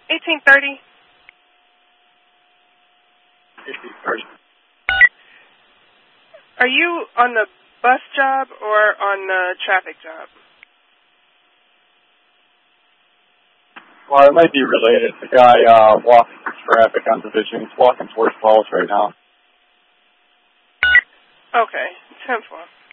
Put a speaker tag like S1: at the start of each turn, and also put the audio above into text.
S1: 1830.
S2: 1830.
S1: Are you on the bus job or on the traffic job?
S2: Well, it might be related. The guy walking through traffic on Division. He's walking towards Falls right now.
S1: Okay, 10-4.